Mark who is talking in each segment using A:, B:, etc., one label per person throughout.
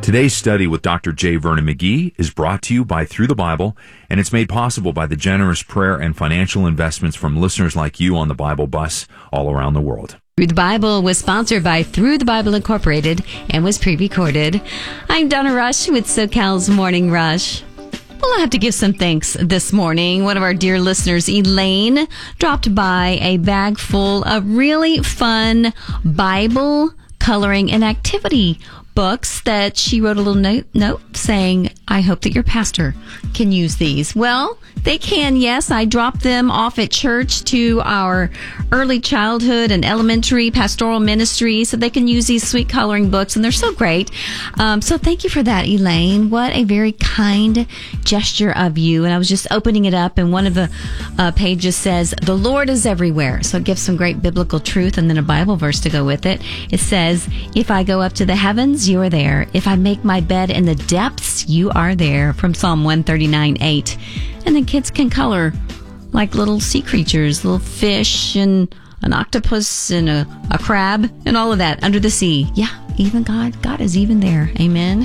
A: Today's study with Dr. J. Vernon McGee is brought to you by Through the Bible, and it's made possible by the generous prayer and financial investments from listeners like you on the Bible Bus all around the world.
B: Through the Bible was sponsored by Through the Bible Incorporated and was pre-recorded. I'm Donna Rush with SoCal's Morning Rush. Well, I have to give some thanks this morning. One of our dear listeners, Elaine, dropped by a bag full of really fun Bible coloring and activity books that she wrote a little note saying, I hope that your pastor can use these. Well, they can, yes. I dropped them off at church to our early childhood and elementary pastoral ministry so they can use these sweet coloring books, and they're so great. So thank you for that, Elaine. What a very kind gesture of you. And I was just opening it up, and one of the pages says, the Lord is everywhere. So it gives some great biblical truth and then a Bible verse to go with it. It says, if I go up to the heavens, you are there. If I make my bed in the depths, you are there. From Psalm 139:8. And then kids can color like little sea creatures, little fish and an octopus and a crab and all of that under the sea. Yeah, even God is even there. Amen.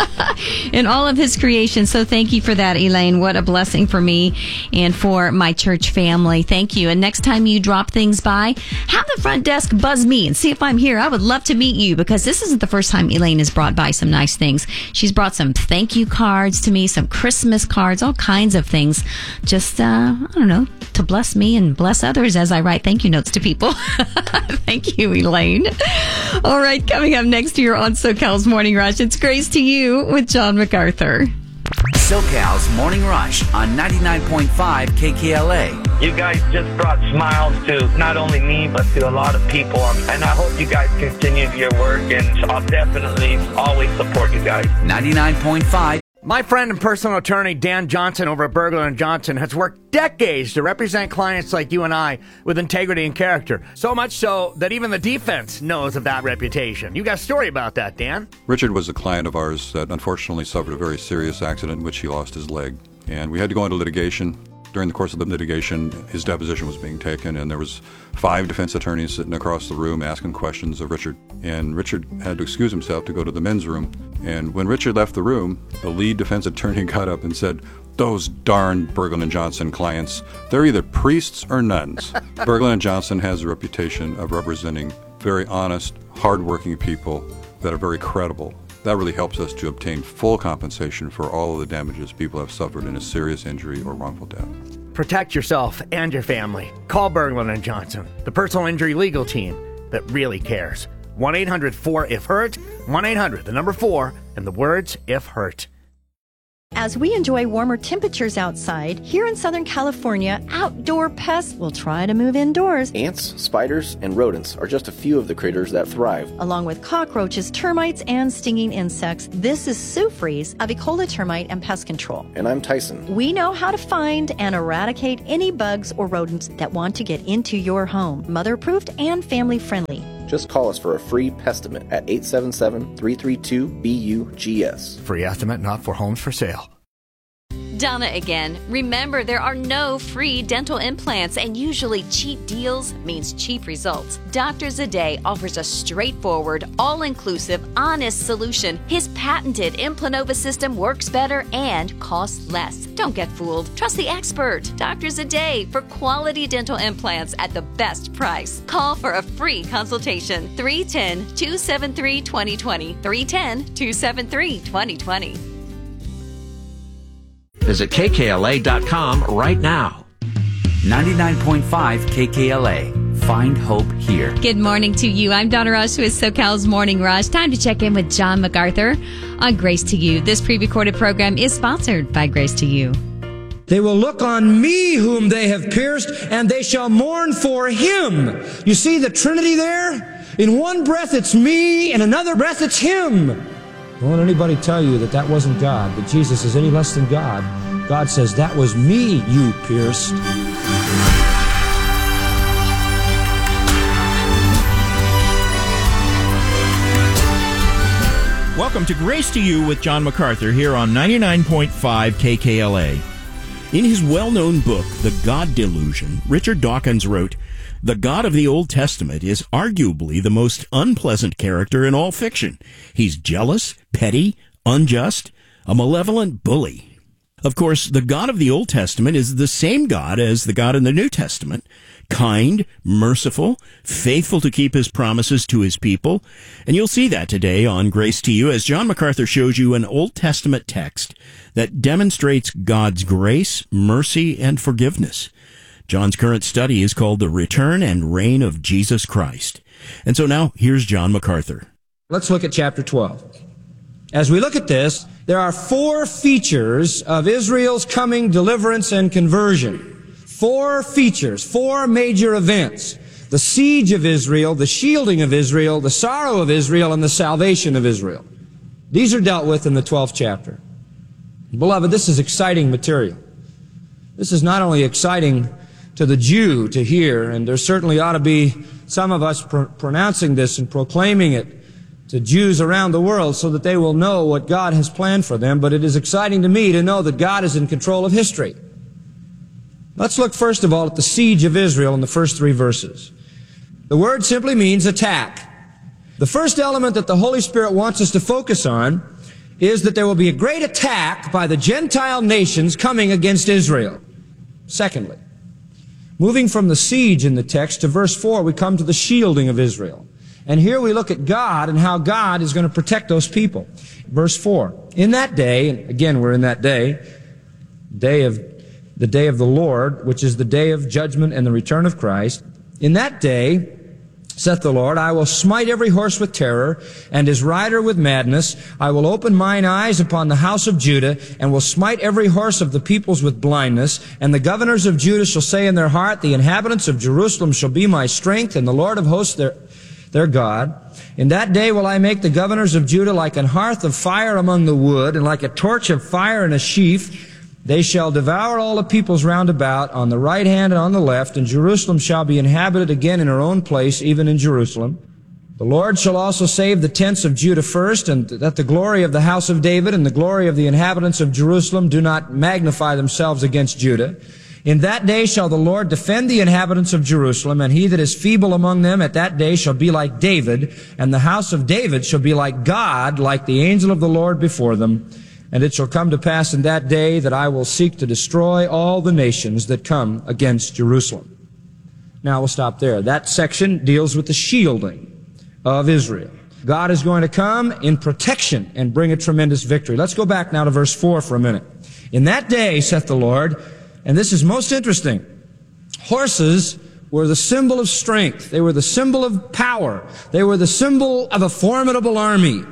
B: In all of his creation. So thank you for that, Elaine. What a blessing for me and for my church family. Thank you. And next time you drop things by, have the front desk buzz me and see if I'm here. I would love to meet you, because this isn't the first time Elaine has brought by some nice things. She's brought some thank you cards to me, some Christmas cards, all kinds of things. Just, I don't know, to bless me and bless others as I write thank you notes to people. Thank you, Elaine. All right, coming up next year on SoCal's Morning Rush, it's Grace to You with John MacArthur.
C: SoCal's Morning Rush on 99.5 KKLA.
D: You guys just brought smiles to not only me, but to a lot of people. And I hope you guys continue your work, and I'll definitely always support you guys.
C: 99.5.
E: My friend and personal attorney, Dan Johnson, over at Berglund & Johnson, has worked decades to represent clients like you and I with integrity and character. So much so that even the defense knows of that reputation. You got a story about that, Dan?
F: Richard was a client of ours that unfortunately suffered a very serious accident in which he lost his leg. And we had to go into litigation. During the course of the litigation, his deposition was being taken, and there was 5 defense attorneys sitting across the room asking questions of Richard. And Richard had to excuse himself to go to the men's room. And when Richard left the room, the lead defense attorney got up and said, those darn Berglund & Johnson clients, they're either priests or nuns. Berglund & Johnson has a reputation of representing very honest, hardworking people that are very credible. That really helps us to obtain full compensation for all of the damages people have suffered in a serious injury or wrongful death.
E: Protect yourself and your family. Call Berglund & Johnson, the personal injury legal team that really cares. 1-800-4-IF-HURT, 1-800, the number 4, and the words if hurt.
G: As we enjoy warmer temperatures outside, here in Southern California, outdoor pests will try to move indoors.
H: Ants, spiders, and rodents are just a few of the critters that thrive.
G: Along with cockroaches, termites, and stinging insects, this is Sue Fries of Ecola Termite and Pest Control.
H: And I'm Tyson.
G: We know how to find and eradicate any bugs or rodents that want to get into your home. Mother-approved and family-friendly.
H: Just call us for a free pestimate at 877-332-BUGS.
E: Free estimate not for homes for sale.
B: Donna again. Remember, there are no free dental implants, and usually cheap deals means cheap results. Doctors A Day offers a straightforward, all-inclusive, honest solution. His patented Implanova system works better and costs less. Don't get fooled. Trust the expert. Doctors A Day for quality dental implants at the best price. Call for a free consultation. 310-273-2020. 310-273-2020.
I: Visit kkla.com right now.
C: 99.5 KKLA. Find hope here.
B: Good morning to you. I'm Donna Rush with SoCal's Morning Rush. Time to check in with John MacArthur on Grace to You. This pre-recorded program is sponsored by Grace to You.
J: They will look on me whom they have pierced, and they shall mourn for him. You see the Trinity there? In one breath it's me, in another breath it's him. Don't let anybody tell you that that wasn't God, that Jesus is any less than God. God says, that was me you pierced.
K: Welcome to Grace to You with John MacArthur here on 99.5 KKLA. In his well-known book, The God Delusion, Richard Dawkins wrote, The God of the Old Testament is arguably the most unpleasant character in all fiction. He's jealous, petty, unjust, a malevolent bully. Of course, the God of the Old Testament is the same God as the God in the New Testament. Kind, merciful, faithful to keep his promises to his people. And you'll see that today on Grace to You as John MacArthur shows you an Old Testament text that demonstrates God's grace, mercy, and forgiveness. John's current study is called The Return and Reign of Jesus Christ. And so now, here's John MacArthur.
J: Let's look at chapter 12. As we look at this, there are 4 features of Israel's coming deliverance and conversion. 4 features, 4 major events. The siege of Israel, the shielding of Israel, the sorrow of Israel, and the salvation of Israel. These are dealt with in the 12th chapter. Beloved, this is exciting material. This is not only exciting to the Jew to hear, and there certainly ought to be some of us pronouncing this and proclaiming it to Jews around the world so that they will know what God has planned for them, but it is exciting to me to know that God is in control of history. Let's look first of all at the siege of Israel in the first 3 verses. The word simply means attack. The first element that the Holy Spirit wants us to focus on is that there will be a great attack by the Gentile nations coming against Israel. Secondly, moving from the siege in the text to verse 4, we come to the shielding of Israel. And here we look at God and how God is going to protect those people. Verse 4, in that day, and again we're in that day, the day of the Lord, which is the day of judgment and the return of Christ. In that day, saith the Lord, I will smite every horse with terror, and his rider with madness. I will open mine eyes upon the house of Judah, and will smite every horse of the peoples with blindness. And the governors of Judah shall say in their heart, the inhabitants of Jerusalem shall be my strength, and the Lord of hosts their God. In that day will I make the governors of Judah like an hearth of fire among the wood, and like a torch of fire in a sheaf. They shall devour all the peoples round about, on the right hand and on the left, and Jerusalem shall be inhabited again in her own place, even in Jerusalem. The Lord shall also save the tents of Judah first, and that the glory of the house of David and the glory of the inhabitants of Jerusalem do not magnify themselves against Judah. In that day shall the Lord defend the inhabitants of Jerusalem, and he that is feeble among them at that day shall be like David, and the house of David shall be like God, like the angel of the Lord before them. And it shall come to pass in that day that I will seek to destroy all the nations that come against Jerusalem. Now we'll stop there. That section deals with the shielding of Israel. God is going to come in protection and bring a tremendous victory. Let's go back now to verse 4 for a minute. In that day, saith the Lord, and this is most interesting, horses were the symbol of strength. They were the symbol of power. They were the symbol of a formidable army.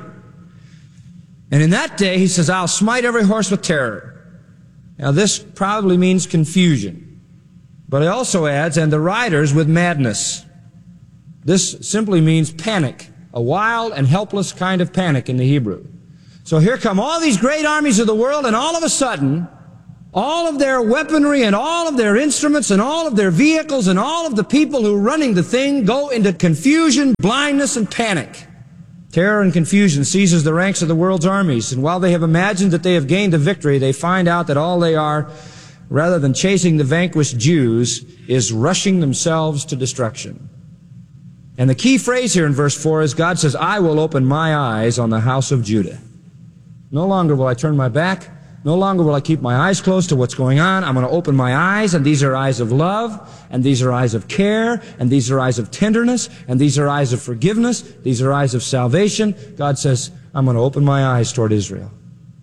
J: And in that day, he says, I'll smite every horse with terror. Now this probably means confusion. But he also adds, and the riders with madness. This simply means panic, a wild and helpless kind of panic in the Hebrew. So here come all these great armies of the world, and all of a sudden, all of their weaponry and all of their instruments and all of their vehicles and all of the people who are running the thing go into confusion, blindness, and panic. Terror and confusion seizes the ranks of the world's armies, and while they have imagined that they have gained a victory, they find out that all they are, rather than chasing the vanquished Jews, is rushing themselves to destruction. And the key phrase here in verse 4 is God says, I will open my eyes on the house of Judah. No longer will I turn my back. No longer will I keep my eyes closed to what's going on. I'm going to open my eyes, and these are eyes of love, and these are eyes of care, and these are eyes of tenderness, and these are eyes of forgiveness. These are eyes of salvation. God says, I'm going to open my eyes toward Israel.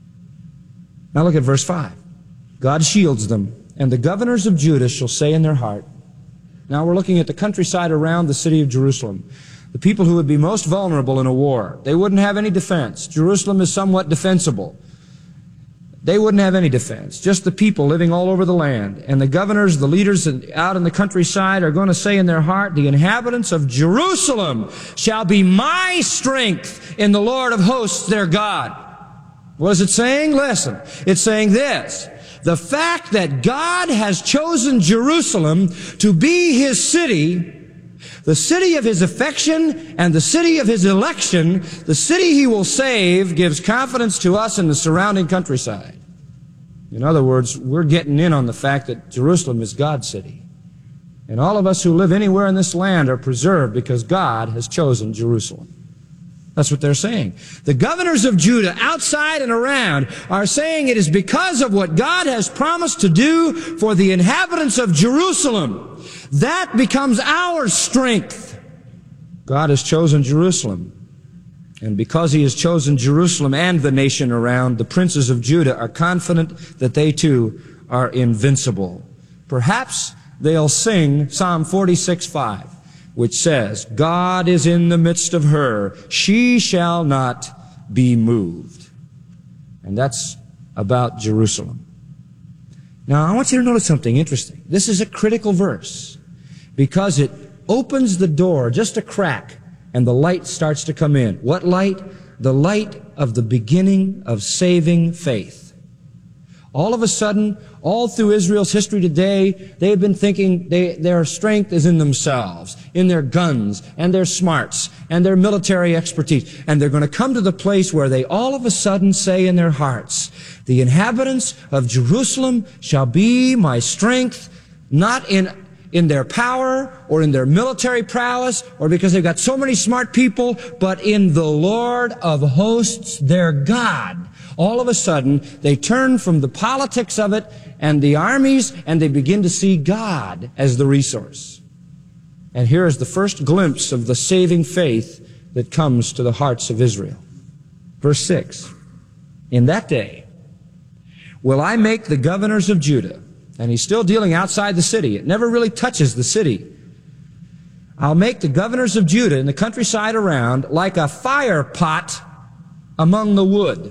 J: Now look at verse 5. God shields them, and the governors of Judah shall say in their heart. Now we're looking at the countryside around the city of Jerusalem. The people who would be most vulnerable in a war. They wouldn't have any defense. Jerusalem is somewhat defensible. They wouldn't have any defense, just the people living all over the land. And the governors, the leaders out in the countryside are going to say in their heart, the inhabitants of Jerusalem shall be my strength in the Lord of hosts, their God. What is it saying? Listen, it's saying this. The fact that God has chosen Jerusalem to be His city, the city of His affection and the city of His election, the city He will save, gives confidence to us in the surrounding countryside. In other words, we're getting in on the fact that Jerusalem is God's city. And all of us who live anywhere in this land are preserved because God has chosen Jerusalem. That's what they're saying. The governors of Judah, outside and around, are saying it is because of what God has promised to do for the inhabitants of Jerusalem. That becomes our strength. God has chosen Jerusalem. And because He has chosen Jerusalem and the nation around, the princes of Judah are confident that they too are invincible. Perhaps they'll sing Psalm 46:5, which says, God is in the midst of her. She shall not be moved. And that's about Jerusalem. Now, I want you to notice something interesting. This is a critical verse because it opens the door just a crack and the light starts to come in. What light? The light of the beginning of saving faith. All of a sudden, all through Israel's history today, they've been thinking their strength is in themselves, in their guns, and their smarts, and their military expertise. And they're going to come to the place where they all of a sudden say in their hearts, the inhabitants of Jerusalem shall be my strength, not in their power or in their military prowess or because they've got so many smart people, but in the Lord of hosts, their God. All of a sudden, they turn from the politics of it and the armies, and they begin to see God as the resource. And here is the first glimpse of the saving faith that comes to the hearts of Israel. Verse 6, in that day will I make the governors of Judah, and he's still dealing outside the city. It never really touches the city. I'll make the governors of Judah in the countryside around like a fire pot among the wood.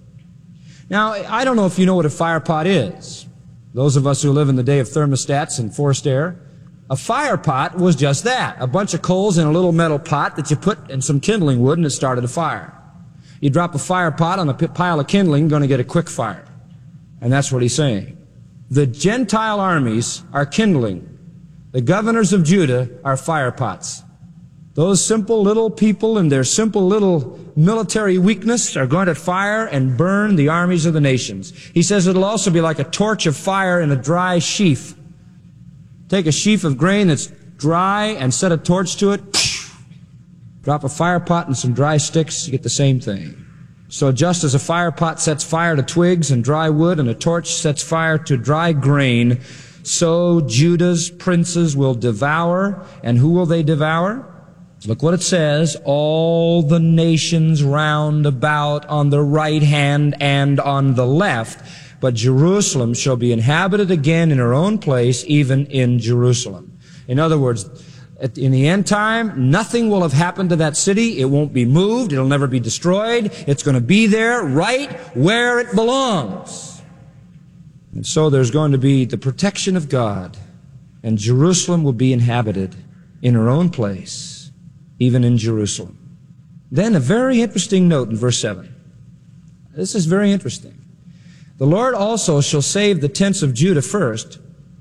J: Now, I don't know if you know what a fire pot is. Those of us who live in the day of thermostats and forced air, a fire pot was just that. A bunch of coals in a little metal pot that you put in some kindling wood and it started a fire. You drop a fire pot on a pile of kindling, you're going to get a quick fire. And that's what he's saying. The Gentile armies are kindling. The governors of Judah are fire pots. Those simple little people and their simple little military weakness are going to fire and burn the armies of the nations. He says it'll also be like a torch of fire in a dry sheaf. Take a sheaf of grain that's dry and set a torch to it. Drop a fire pot and some dry sticks, you get the same thing. So just as a fire pot sets fire to twigs and dry wood and a torch sets fire to dry grain, so Judah's princes will devour. And who will they devour? Look what it says, all the nations round about on the right hand and on the left, but Jerusalem shall be inhabited again in her own place, even in Jerusalem. In other words, in the end time, nothing will have happened to that city. It won't be moved. It'll never be destroyed. It's going to be there right where it belongs. And so there's going to be the protection of God, and Jerusalem will be inhabited in her own place, even in Jerusalem. Then a very interesting note in verse 7. This is very interesting. The Lord also shall save the tents of Judah first,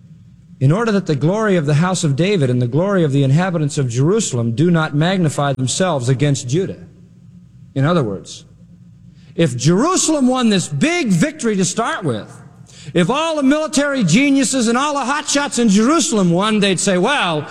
J: in order that the glory of the house of David and the glory of the inhabitants of Jerusalem do not magnify themselves against Judah. In other words, if Jerusalem won this big victory to start with, if all the military geniuses and all the hotshots in Jerusalem won, they'd say, well,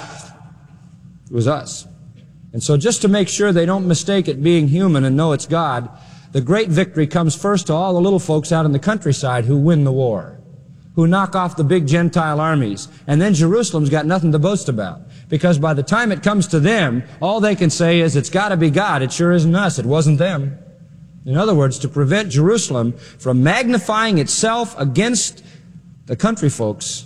J: it was us. And so just to make sure they don't mistake it being human and know it's God, the great victory comes first to all the little folks out in the countryside who win the war, who knock off the big Gentile armies. And then Jerusalem's got nothing to boast about, because by the time it comes to them, all they can say is, it's got to be God. It sure isn't us. It wasn't them. In other words, to prevent Jerusalem from magnifying itself against the country folks,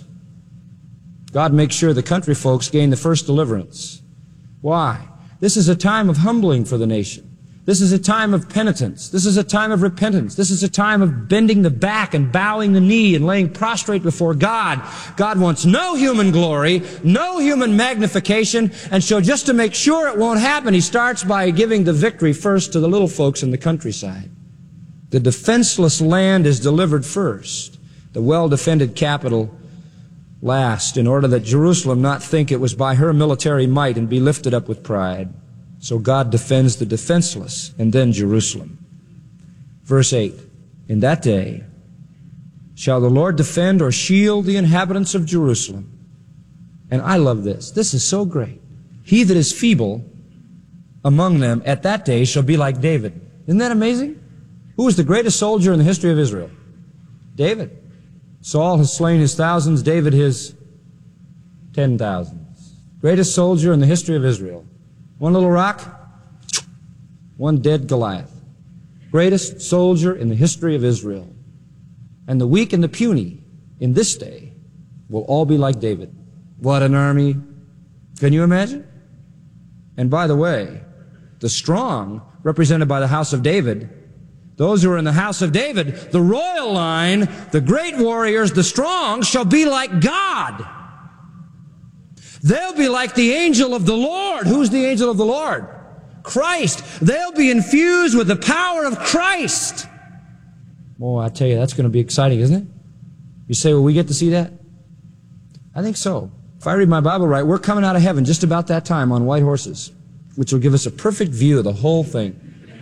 J: God makes sure the country folks gain the first deliverance. Why? This is a time of humbling for the nation. This is a time of penitence. This is a time of repentance. This is a time of bending the back and bowing the knee and laying prostrate before God. God wants no human glory, no human magnification, and so just to make sure it won't happen, He starts by giving the victory first to the little folks in the countryside. The defenseless land is delivered first, the well-defended capital last, in order that Jerusalem not think it was by her military might and be lifted up with pride. So God defends the defenseless, and then Jerusalem. Verse 8, in that day shall the Lord defend or shield the inhabitants of Jerusalem, And I love this. This is so great. He that is feeble among them at that day shall be like David. Isn't that amazing? Who was the greatest soldier in the history of Israel? David. Saul has slain his thousands, David his 10,000s. Greatest soldier in the history of Israel. One little rock, one dead Goliath. Greatest soldier in the history of Israel. And the weak and the puny in this day will all be like David. What an army. Can you imagine? And by the way, the strong, represented by the house of David, those who are in the house of David, the royal line, the great warriors, the strong, shall be like God. They'll be like the angel of the Lord. Who's the angel of the Lord? Christ. They'll be infused with the power of Christ. Boy, I tell you, that's going to be exciting, isn't it? You say, will we get to see that? I think so. If I read my Bible right, we're coming out of heaven just about that time on white horses, which will give us a perfect view of the whole thing.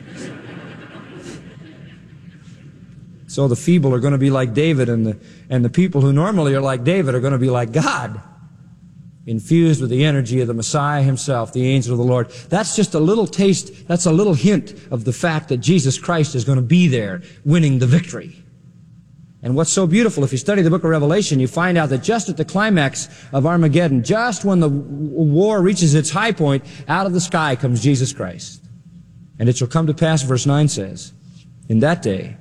J: So the feeble are going to be like David, and the people who normally are like David are going to be like God, infused with the energy of the Messiah himself, the angel of the Lord. That's just a little taste, that's a little hint of the fact that Jesus Christ is going to be there winning the victory. And what's so beautiful, if you study the book of Revelation, you find out that just at the climax of Armageddon, just when the war reaches its high point, out of the sky comes Jesus Christ. And it shall come to pass, verse 9 says, in that day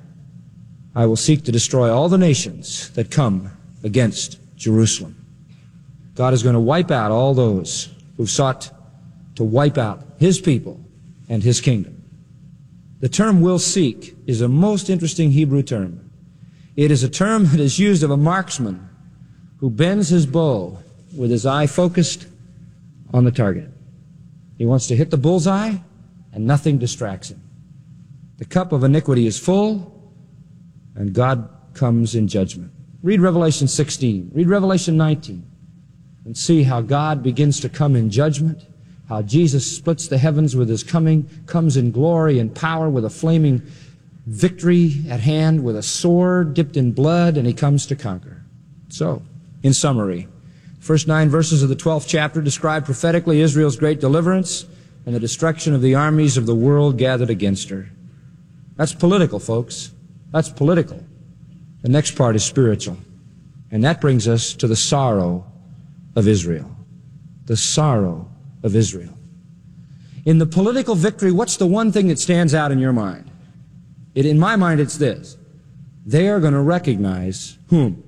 J: I will seek to destroy all the nations that come against Jerusalem. God is going to wipe out all those who've sought to wipe out His people and His kingdom. The term will seek is a most interesting Hebrew term. It is a term that is used of a marksman who bends his bow with his eye focused on the target. He wants to hit the bullseye and nothing distracts him. The cup of iniquity is full and God comes in judgment. Read Revelation 16. Read Revelation 19. And see how God begins to come in judgment, how Jesus splits the heavens with His coming, comes in glory and power with a flaming victory at hand, with a sword dipped in blood, and He comes to conquer. So, in summary, first 9 verses of the 12th chapter describe prophetically Israel's great deliverance and the destruction of the armies of the world gathered against her. That's political, folks. That's political. The next part is spiritual. And that brings us to the sorrow of Israel. The sorrow of Israel. In the political victory, what's the one thing that stands out in your mind? In my mind, it's this. They are going to recognize whom?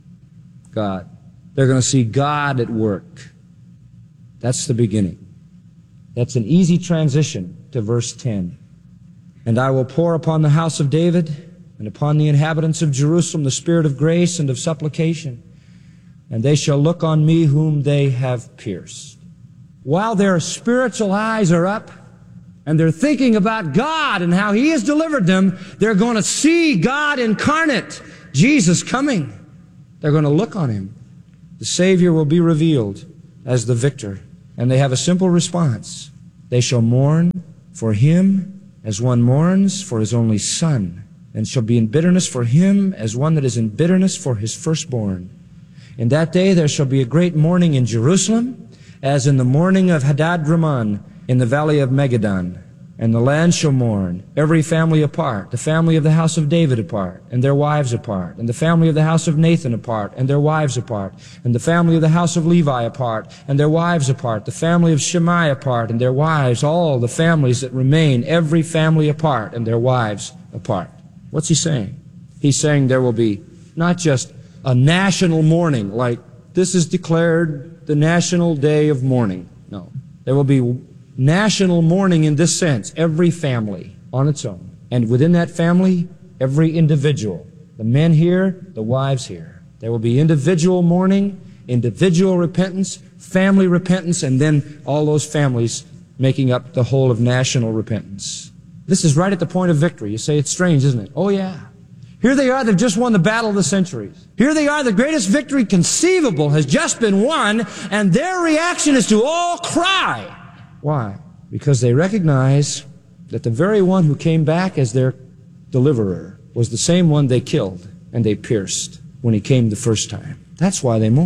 J: God. They're going to see God at work. That's the beginning. That's an easy transition to verse 10. And I will pour upon the house of David and upon the inhabitants of Jerusalem the spirit of grace and of supplication. And they shall look on me whom they have pierced. While their spiritual eyes are up and they're thinking about God and how He has delivered them, they're going to see God incarnate, Jesus coming. They're going to look on Him. The Savior will be revealed as the victor. And they have a simple response. They shall mourn for Him as one mourns for his only son, and shall be in bitterness for him as one that is in bitterness for his firstborn. In that day there shall be a great mourning in Jerusalem, as in the mourning of Hadad-Rimmon in the valley of Megiddon. And the land shall mourn, every family apart, the family of the house of David apart, and their wives apart, and the family of the house of Nathan apart, and their wives apart, and the family of the house of Levi apart, and their wives apart, the family of Shimei apart, and their wives, all the families that remain, every family apart, and their wives apart. What's he saying? He's saying there will be not just a national mourning, like this is declared the national day of mourning. No. There will be national mourning in this sense, every family on its own. And within that family, every individual. The men here, the wives here. There will be individual mourning, individual repentance, family repentance, and then all those families making up the whole of national repentance. This is right at the point of victory. You say it's strange, isn't it? Oh yeah. Here they are, they've just won the battle of the centuries. Here they are, the greatest victory conceivable has just been won, and their reaction is to all cry. Why? Because they recognize that the very one who came back as their deliverer was the same one they killed and they pierced when he came the first time. That's why they mourn.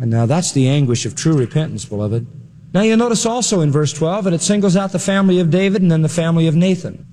J: And now that's the anguish of true repentance, beloved. Now you notice also in verse 12 that it singles out the family of David and then the family of Nathan.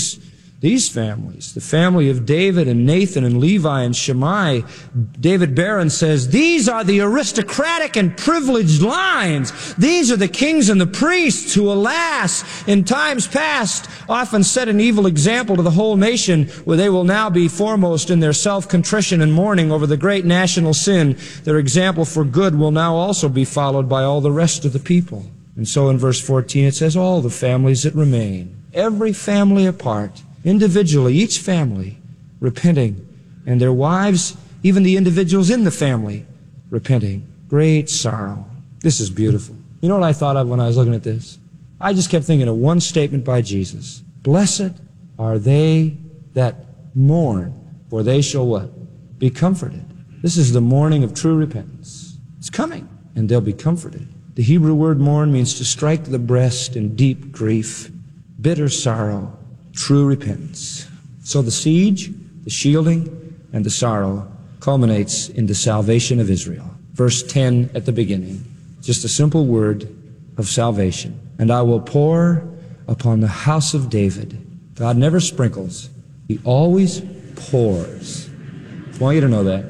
J: These families, the family of David and Nathan and Levi and Shammai, David Barron says, these are the aristocratic and privileged lines. These are the kings and the priests who, alas, in times past, often set an evil example to the whole nation, where they will now be foremost in their self-contrition and mourning over the great national sin. Their example for good will now also be followed by all the rest of the people. And so in verse 14 it says, all the families that remain, every family apart, individually, each family repenting, and their wives, even the individuals in the family, repenting. Great sorrow. This is beautiful. You know what I thought of when I was looking at this? I just kept thinking of one statement by Jesus. Blessed are they that mourn, for they shall what? Be comforted. This is the mourning of true repentance. It's coming, and they'll be comforted. The Hebrew word mourn means to strike the breast in deep grief, bitter sorrow, true repentance. So the siege, the shielding, and the sorrow culminates in the salvation of Israel. Verse 10 at the beginning, just a simple word of salvation. And I will pour upon the house of David. God never sprinkles. He always pours. I want you to know that.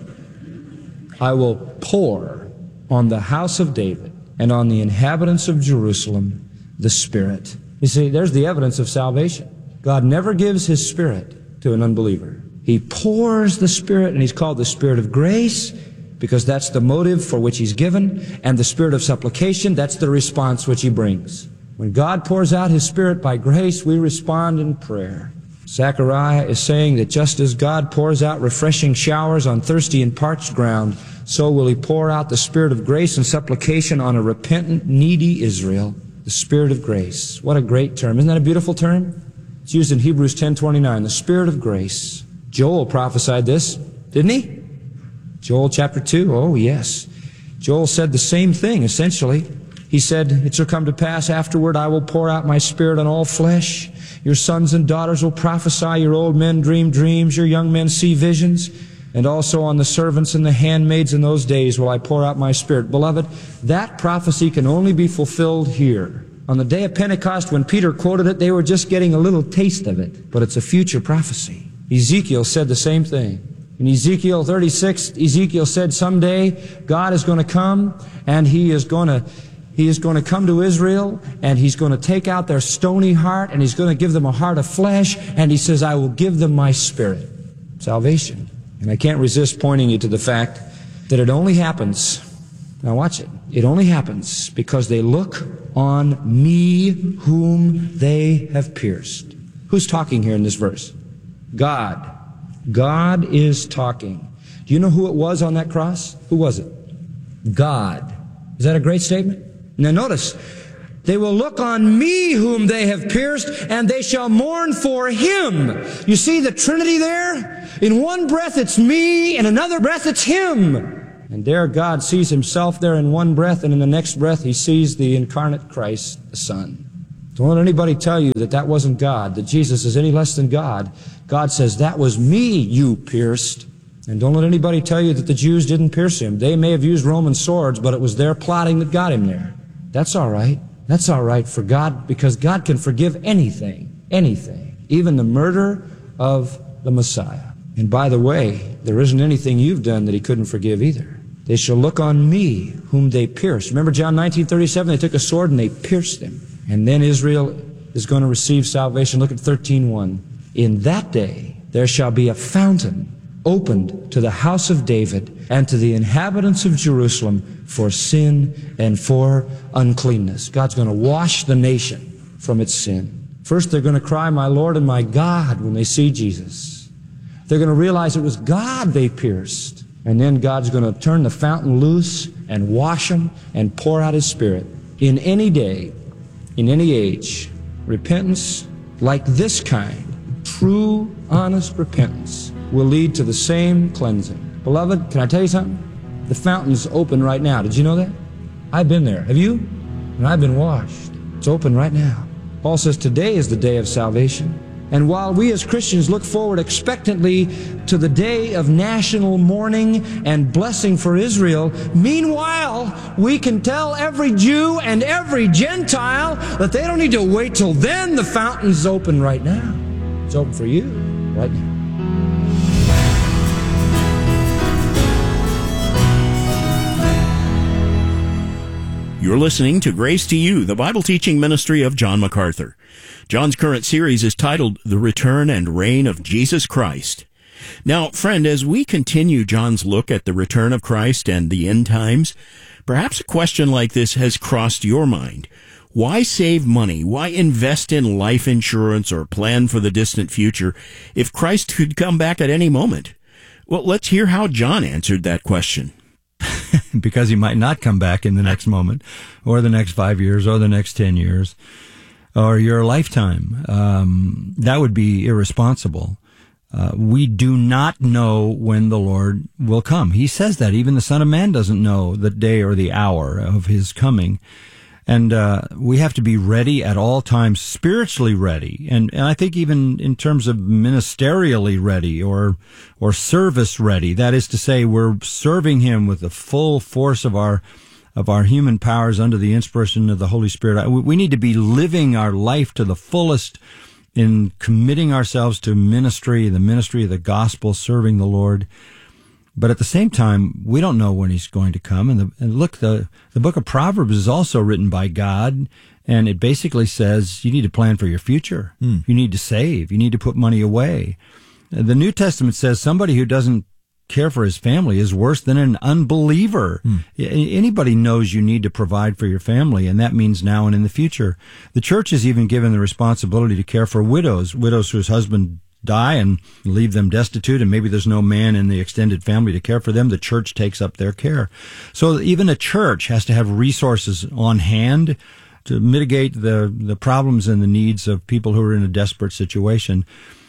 J: I will pour on the house of David and on the inhabitants of Jerusalem the Spirit. You see, there's the evidence of salvation. God never gives His Spirit to an unbeliever. He pours the Spirit, and He's called the Spirit of grace, because that's the motive for which He's given, and the Spirit of supplication, that's the response which He brings. When God pours out His Spirit by grace, we respond in prayer. Zechariah is saying that just as God pours out refreshing showers on thirsty and parched ground, so will He pour out the Spirit of grace and supplication on a repentant, needy Israel. The Spirit of grace. What a great term. Isn't that a beautiful term? It's used in Hebrews 10:29, the Spirit of grace. Joel prophesied this, didn't he? Joel chapter 2, oh yes. Joel said the same thing, essentially. He said, it shall come to pass afterward, I will pour out my Spirit on all flesh. Your sons and daughters will prophesy, your old men dream dreams, your young men see visions. And also on the servants and the handmaids in those days will I pour out my Spirit. Beloved, that prophecy can only be fulfilled here. On the day of Pentecost, when Peter quoted it, they were just getting a little taste of it. But it's a future prophecy. Ezekiel said the same thing. In Ezekiel 36, Ezekiel said someday God is going to come and He is going to come to Israel, and He's going to take out their stony heart, and He's going to give them a heart of flesh, and He says, I will give them my Spirit. Salvation. And I can't resist pointing you to the fact that it only happens, now watch it, it only happens because they look on me whom they have pierced. Who's talking here in this verse? God. God is talking. Do you know who it was on that cross? Who was it? God. Is that a great statement? Now notice, they will look on me whom they have pierced, and they shall mourn for Him. You see the Trinity there? In one breath it's me, in another breath it's Him. And there God sees Himself there in one breath, and in the next breath He sees the incarnate Christ, the Son. Don't let anybody tell you that that wasn't God, that Jesus is any less than God. God says, that was me you pierced. And don't let anybody tell you that the Jews didn't pierce Him. They may have used Roman swords, but it was their plotting that got Him there. That's all right. That's all right for God, because God can forgive anything, even the murder of the Messiah. And by the way, there isn't anything you've done that He couldn't forgive either. They shall look on me whom they pierced. Remember John 19:37? They took a sword and they pierced Him. And then Israel is going to receive salvation. Look at 13:1. In that day there shall be a fountain opened to the house of David and to the inhabitants of Jerusalem for sin and for uncleanness. God's going to wash the nation from its sin. First, they're going to cry, my Lord and my God, when they see Jesus. They're going to realize it was God they pierced. And then God's going to turn the fountain loose and wash them and pour out His Spirit. In any day, in any age, repentance like this kind, true, honest repentance, will lead to the same cleansing. Beloved, can I tell you something? The fountain's open right now. Did you know that? I've been there. Have you? And I've been washed. It's open right now. Paul says today is the day of salvation. And while we as Christians look forward expectantly to the day of national mourning and blessing for Israel, meanwhile, we can tell every Jew and every Gentile that they don't need to wait till then. The fountain's open right now. It's open for you right now.
K: You're listening to Grace to You, the Bible teaching ministry of John MacArthur. John's current series is titled The Return and Reign of Jesus Christ. Now, friend, as we continue John's look at the return of Christ and the end times, perhaps a question like this has crossed your mind. Why save money? Why invest in life insurance or plan for the distant future if Christ could come back at any moment? Well, let's hear how John answered that question.
L: Because he might not come back in the next moment, or the next 5 years, or the next 10 years, or your lifetime. That would be irresponsible. We do not know when the Lord will come. He says that. Even the Son of Man doesn't know the day or the hour of his coming. And we have to be ready at all times, spiritually ready. And I think even in terms of ministerially ready or service ready. That is to say, we're serving him with the full force of our human powers under the inspiration of the Holy Spirit. We need to be living our life to the fullest in committing ourselves to ministry, the ministry of the gospel, serving the Lord. But at the same time, we don't know when he's going to come. And look, the book of Proverbs is also written by God, and it basically says you need to plan for your future. You need to save. You need to put money away. The New Testament says somebody who doesn't care for his family is worse than an unbeliever. Anybody knows you need to provide for your family, and that means now and in the future. The church is even given the responsibility to care for widows whose husband die and leave them destitute, and maybe there's no man in the extended family to care for them. The church takes up their care. So even a church has to have resources on hand to mitigate the problems and the needs of people who are in a desperate situation.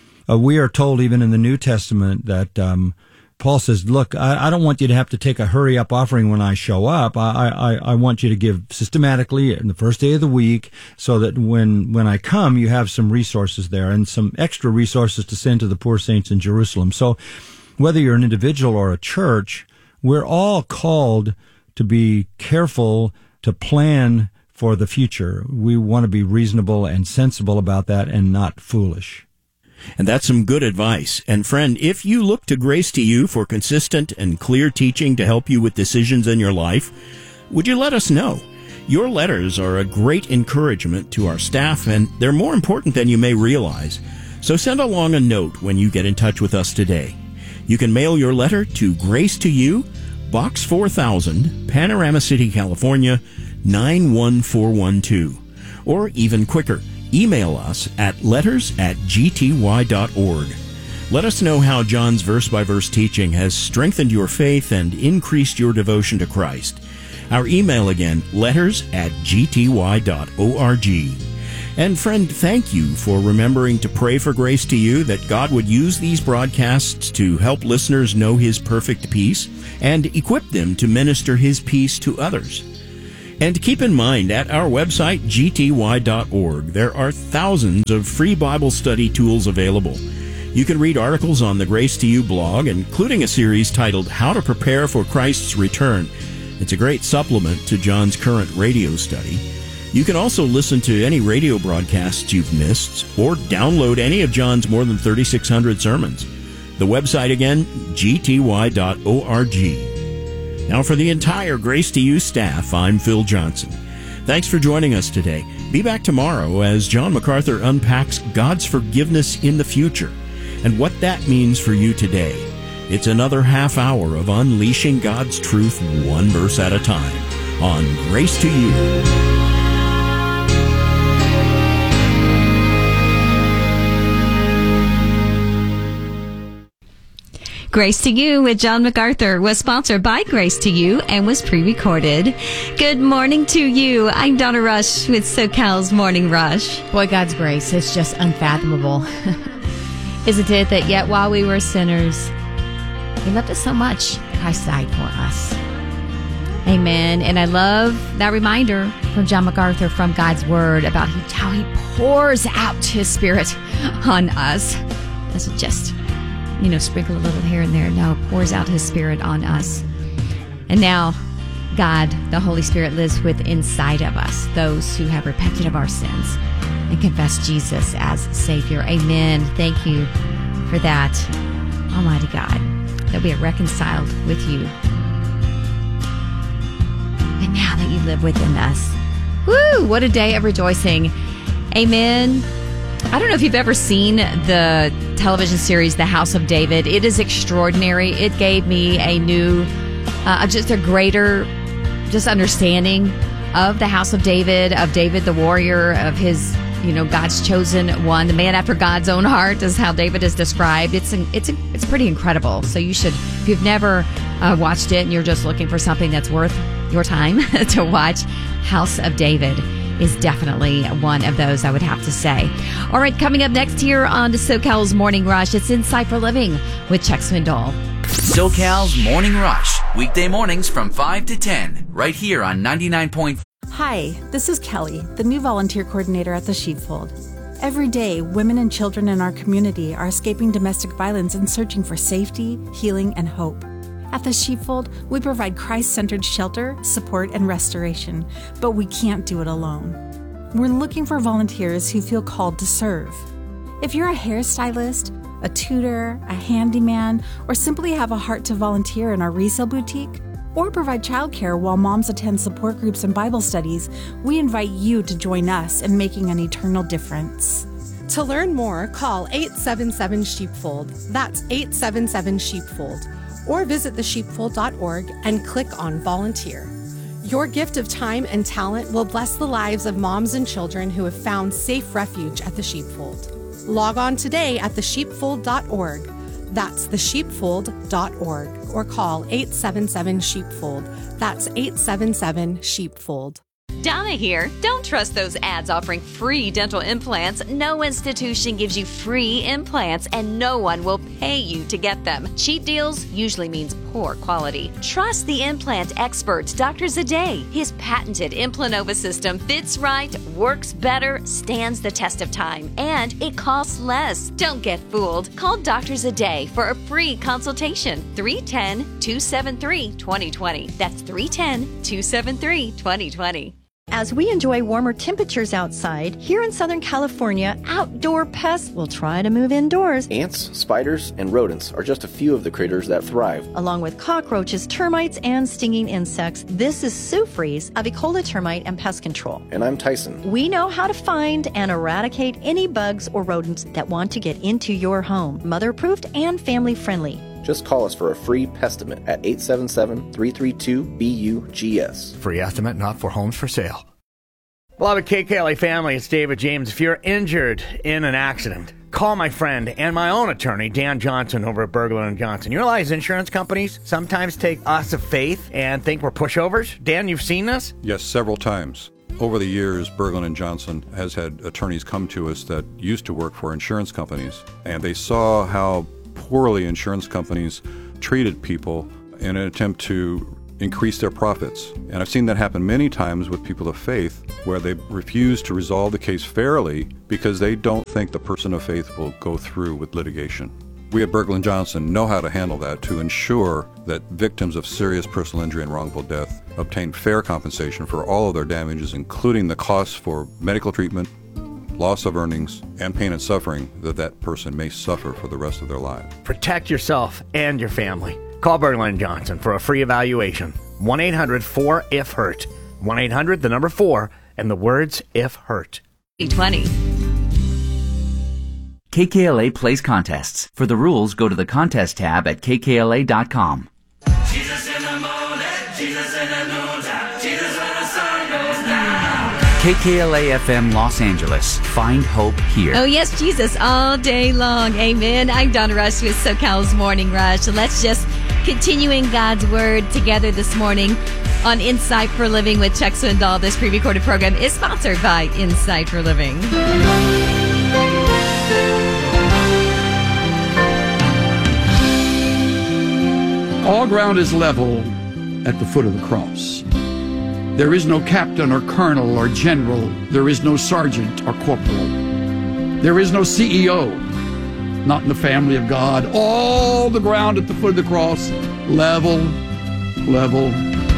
L: We are told even in the New Testament that Paul says, look, I don't want you to have to take a hurry-up offering when I show up. I want you to give systematically in the first day of the week so that when I come, you have some resources there and some extra resources to send to the poor saints in Jerusalem. So whether you're an individual or a church, we're all called to be careful to plan for the future. We want to be reasonable and sensible about that and not foolish.
K: And that's some good advice. And friend, if you look to Grace to You for consistent and clear teaching to help you with decisions in your life, would you let us know? Your letters are a great encouragement to our staff, and they're more important than you may realize. So send along a note when you get in touch with us today. You can mail your letter to Grace to You, Box 4000, Panorama City, California, 91412. Or even quicker, email us at letters@gty.org. Let us know how John's verse-by-verse teaching has strengthened your faith and increased your devotion to Christ. Our email again, letters@gty.org. And friend, thank you for remembering to pray for Grace to You, that God would use these broadcasts to help listeners know His perfect peace and equip them to minister His peace to others. And keep in mind, at our website, gty.org, there are thousands of free Bible study tools available. You can read articles on the Grace to You blog, including a series titled How to Prepare for Christ's Return. It's a great supplement to John's current radio study. You can also listen to any radio broadcasts you've missed, or download any of John's more than 3,600 sermons. The website again, gty.org. Now, for the entire Grace to You staff, I'm Phil Johnson. Thanks for joining us today. Be back tomorrow as John MacArthur unpacks God's forgiveness in the future and what that means for you today. It's another half hour of unleashing God's truth one verse at a time on Grace to You.
B: Grace to You with John MacArthur was sponsored by Grace to You and was pre-recorded. Good morning to you. I'm Donna Rush with SoCal's Morning Rush.
M: Boy, God's grace is just unfathomable. Isn't it that yet while we were sinners, He loved us so much, Christ died for us. Amen. And I love that reminder from John MacArthur from God's Word about how he pours out his Spirit on us. Doesn't just, sprinkle a little here and there. No, pours out his Spirit on us. And now God, the Holy Spirit, lives within inside of us, those who have repented of our sins and confessed Jesus as Savior. Amen. Thank you for that, Almighty God, that we are reconciled with you. And now that you live within us. Woo! What a day of rejoicing. Amen. I don't know if you've ever seen the television series The House of David. It is extraordinary. It gave me a new, just a greater understanding of the House of David the warrior, of his, God's chosen one, the man after God's own heart is how David is described. It's pretty incredible. So you should, if you've never watched it and you're just looking for something that's worth your time to watch, House of David is definitely one of those, I would have to say. All right, coming up next here on SoCal's Morning Rush, it's Insight for Living with Chuck Swindoll.
C: SoCal's Morning Rush, weekday mornings from 5 to 10, right here on 99.5.
N: Hi, this is Kelly, the new volunteer coordinator at the Sheepfold. Every day, women and children in our community are escaping domestic violence and searching for safety, healing, and hope. At the Sheepfold, we provide Christ-centered shelter, support, and restoration, but we can't do it alone. We're looking for volunteers who feel called to serve. If you're a hairstylist, a tutor, a handyman, or simply have a heart to volunteer in our resale boutique, or provide childcare while moms attend support groups and Bible studies, we invite you to join us in making an eternal difference.
O: To learn more, call 877-SHEEPFOLD. That's 877-SHEEPFOLD. Or visit thesheepfold.org and click on Volunteer. Your gift of time and talent will bless the lives of moms and children who have found safe refuge at the Sheepfold. Log on today at thesheepfold.org. That's thesheepfold.org. Or call 877-SHEEPFOLD. That's 877-SHEEPFOLD.
B: Donna here. Don't trust those ads offering free dental implants. No institution gives you free implants, and no one will pay you to get them. Cheap deals usually means poor quality. Trust the implant expert, Dr. Zadeh. His patented Implanova system fits right, works better, stands the test of time, and it costs less. Don't get fooled. Call Dr. Zadeh for a free consultation. 310-273-2020. That's 310-273-2020.
G: As we enjoy warmer temperatures outside, here in Southern California, outdoor pests will try to move indoors.
H: Ants, spiders, and rodents are just a few of the critters that thrive.
G: Along with cockroaches, termites, and stinging insects, this is Sue Fries of Ecola Termite and Pest Control.
H: And I'm Tyson.
G: We know how to find and eradicate any bugs or rodents that want to get into your home. Mother-approved and family-friendly.
H: Just call us for a free pestimate at 877-332-BUGS.
E: Free estimate, not for homes for sale. Beloved KKLA family, it's David James. If you're injured in an accident, call my friend and my own attorney, Dan Johnson, over at Berglund & Johnson. You realize insurance companies sometimes take us of faith and think we're pushovers? Dan, you've seen this?
F: Yes, several times. Over the years, Berglund & Johnson has had attorneys come to us that used to work for insurance companies, and they saw how poorly insurance companies treated people in an attempt to increase their profits. And I've seen that happen many times with people of faith, where they refuse to resolve the case fairly because they don't think the person of faith will go through with litigation. We at Berglund & Johnson know how to handle that to ensure that victims of serious personal injury and wrongful death obtain fair compensation for all of their damages, including the costs for medical treatment, loss of earnings, and pain and suffering that person may suffer for the rest of their lives.
E: Protect yourself and your family. Call Berglund & Johnson for a free evaluation. 1-800-4-IF-HURT. 1-800, the number 4, and the words if hurt.
B: 20.
C: KKLA plays contests. For the rules, go to the contest tab at kkla.com.
P: Jesus in the morning, Jesus in the noontime, Jesus when the sun goes down.
C: KKLA FM Los Angeles. Find hope here.
B: Oh, yes, Jesus, all day long. Amen. I'm Donna Rush with SoCal's Morning Rush. So let's just continuing God's Word together this morning on Insight for Living with Chuck Swindoll. This pre-recorded program is sponsored by Insight for Living.
Q: All ground is level at the foot of the cross. There is no captain or colonel or general. There is no sergeant or corporal. There is no CEO, not in the family of God. All the ground at the foot of the cross, level, level.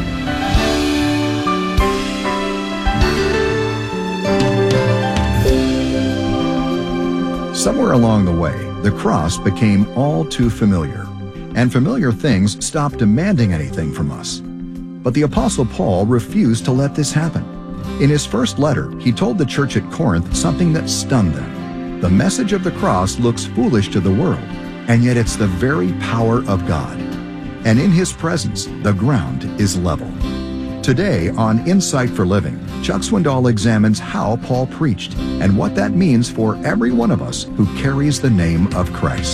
R: Somewhere along the way, the cross became all too familiar, and familiar things stopped demanding anything from us. But the Apostle Paul refused to let this happen. In his first letter, he told the church at Corinth something that stunned them. The message of the cross looks foolish to the world, and yet it's the very power of God. And in his presence, the ground is level. Today on Insight for Living, Chuck Swindoll examines how Paul preached and what that means for every one of us who carries the name of Christ.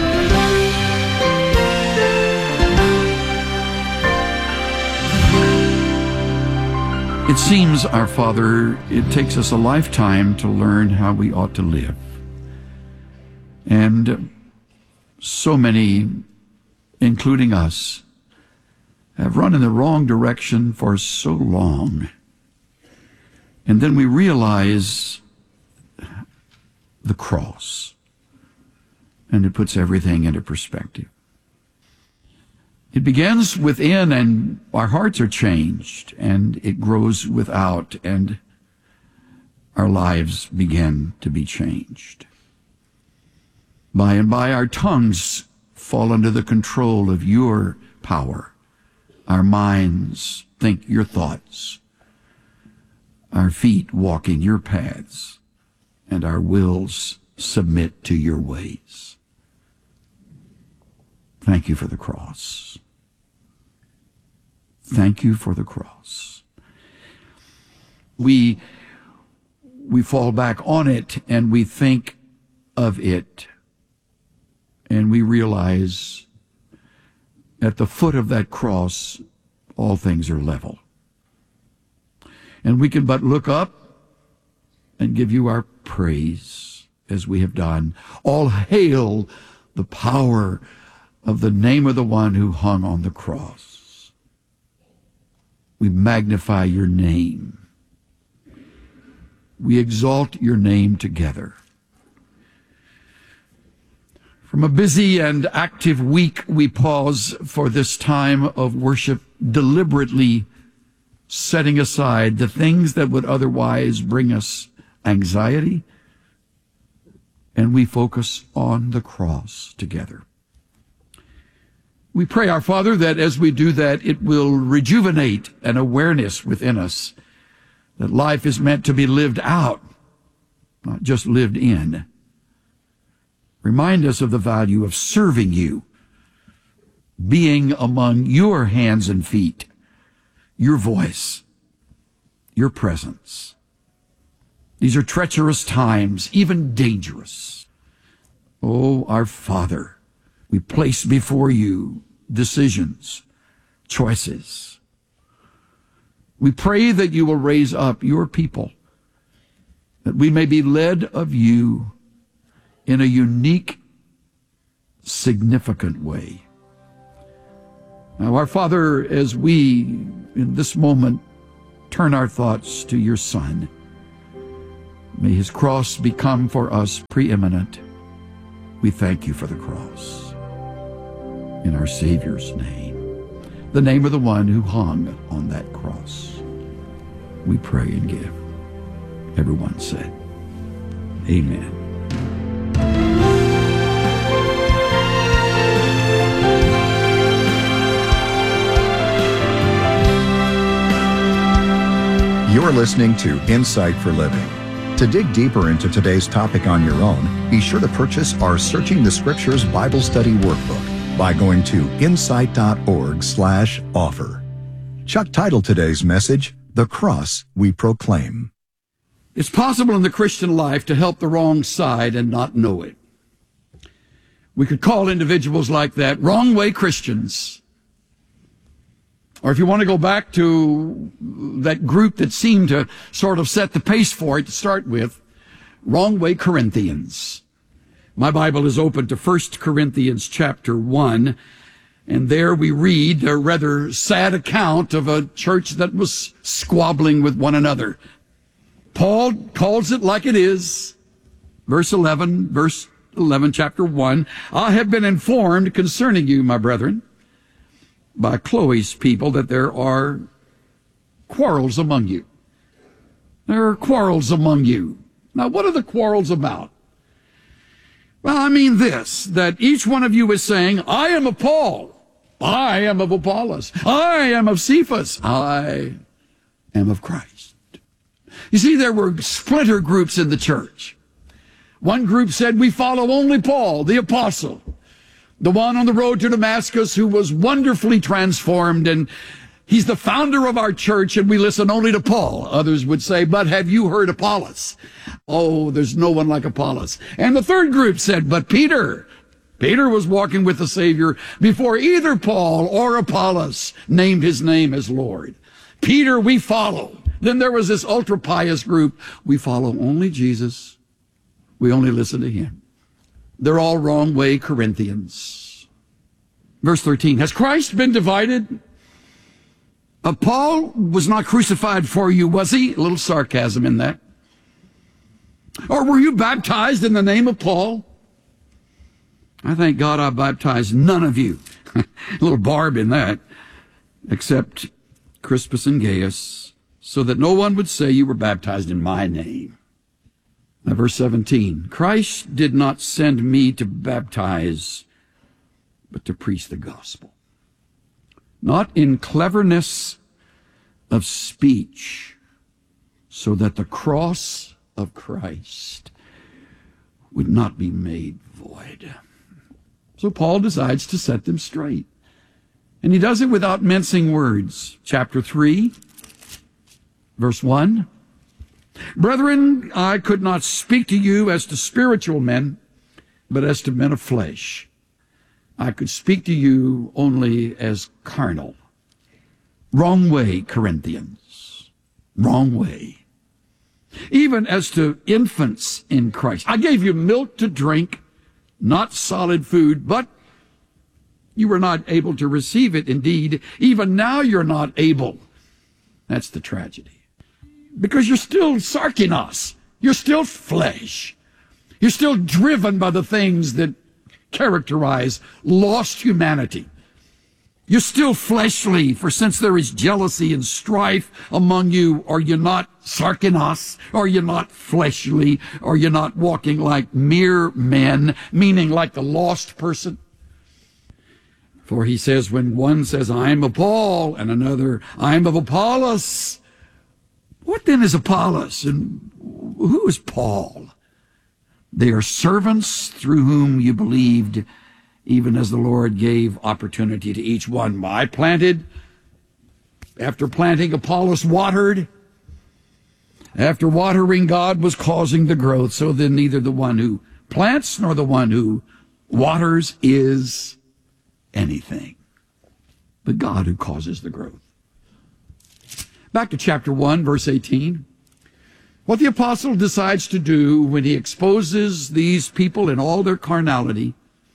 Q: It seems, our Father, it takes us a lifetime to learn how we ought to live. And so many, including us, have run in the wrong direction for so long. And then we realize the cross, and it puts everything into perspective. It begins within, and our hearts are changed, and it grows without, and our lives begin to be changed. By and by, our tongues fall under the control of your power. Our minds think your thoughts. Our feet walk in your paths, and our wills submit to your ways. Thank you for the cross. Thank you for the cross. We fall back on it, and we think of it, and we realize at the foot of that cross, all things are level. And we can but look up and give you our praise as we have done. All hail the power of the name of the one who hung on the cross. We magnify your name. We exalt your name together. From a busy and active week, we pause for this time of worship, deliberately setting aside the things that would otherwise bring us anxiety, and we focus on the cross together. We pray, our Father, that as we do that, it will rejuvenate an awareness within us that life is meant to be lived out, not just lived in. Remind us of the value of serving you, being among your hands and feet, your voice, your presence. These are treacherous times, even dangerous. Oh, our Father, we place before you decisions, choices. We pray that you will raise up your people, that we may be led of you in a unique, significant way. Now, our Father, as we, in this moment, turn our thoughts to your Son, may his cross become for us preeminent. We thank you for the cross. In our Savior's name, the name of the one who hung on that cross, we pray and give. Everyone said, amen.
R: You're listening to Insight for Living. To dig deeper into today's topic on your own, be sure to purchase our Searching the Scriptures Bible Study Workbook by going to insight.org/offer. Chuck titled today's message, The Cross We Proclaim.
Q: It's possible in the Christian life to help the wrong side and not know it. We could call individuals like that wrong way Christians. Or if you want to go back to that group that seemed to sort of set the pace for it to start with, wrong way Corinthians. My Bible is open to 1 Corinthians chapter 1, And there we read a rather sad account of a church that was squabbling with one another. Paul calls it like it is. Verse 11, chapter 1. I have been informed concerning you, my brethren, by Chloe's people, that there are quarrels among you. There are quarrels among you. Now, what are the quarrels about? Well, I mean this, that each one of you is saying, I am of Paul. I am of Apollos. I am of Cephas. I am of Christ. You see, there were splinter groups in the church. One group said, we follow only Paul, the apostle, the one on the road to Damascus who was wonderfully transformed, and he's the founder of our church, and we listen only to Paul. Others would say, but have you heard Apollos? Oh, there's no one like Apollos. And the third group said, but Peter was walking with the Savior before either Paul or Apollos named his name as Lord. Peter, we follow. Then there was this ultra-pious group. We follow only Jesus. We only listen to him. They're all wrong way Corinthians. Verse 13, has Christ been divided? Paul was not crucified for you, was he? A little sarcasm in that. Or were you baptized in the name of Paul? I thank God I baptized none of you. A little barb in that, except Crispus and Gaius, so that no one would say you were baptized in my name. Now, verse 17, Christ did not send me to baptize, but to preach the gospel. Not in cleverness of speech, so that the cross of Christ would not be made void. So Paul decides to set them straight. And he does it without mincing words. Chapter 3, verse 1. Brethren, I could not speak to you as to spiritual men, but as to men of flesh. I could speak to you only as carnal. Wrong way, Corinthians. Wrong way. Even as to infants in Christ. I gave you milk to drink, not solid food, but you were not able to receive it. Indeed, even now you're not able. That's the tragedy. Because you're still sarkinos. You're still flesh. You're still driven by the things that characterize lost humanity. You're still fleshly, for since there is jealousy and strife among you, are you not sarkinos? Are you not fleshly? Are you not walking like mere men, meaning like the lost person? For he says, when one says, I am of Paul, and another, I am of Apollos. What then is Apollos, and who is Paul? They are servants through whom you believed, even as the Lord gave opportunity to each one. I planted. After planting, Apollos watered. After watering, God was causing the growth. So then neither the one who plants nor the one who waters is anything, but God who causes the growth. Back to chapter 1, verse 18. What the apostle decides to do when he exposes these people in all their carnality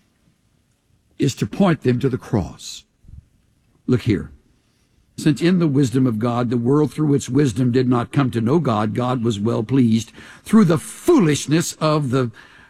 Q: is to point them to the cross. Look here. Since in the wisdom of God, the world through its wisdom did not come to know God, God was well pleased through the foolishness of the